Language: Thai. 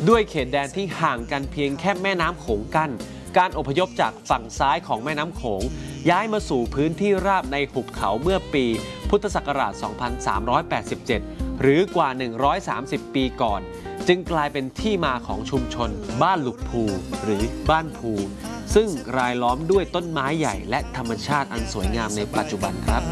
ด้วยเขตแดนที่ห่างกันเพียงแค่แม่น้ำโขงกั้นการอพยพจากฝั่งซ้ายของแม่น้ำโขงย้ายมาสู่พื้นที่ราบในหุบเขาเมื่อปีพุทธศักราช 2387 หรือกว่า 130 ปีก่อนจึงกลายเป็นที่มาของชุมชนบ้านหลุกภูหรือบ้านภูซึ่งรายล้อมด้วยต้นไม้ใหญ่และธรรมชาติอันสวยงามในปัจจุบันครับ